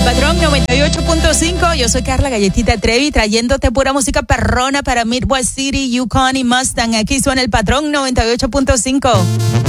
Patrón 98.5, yo soy Carla Galletita Trevi, trayéndote pura música perrona para Midwest City, Yukon y Mustang. Aquí suena el Patrón 98.5.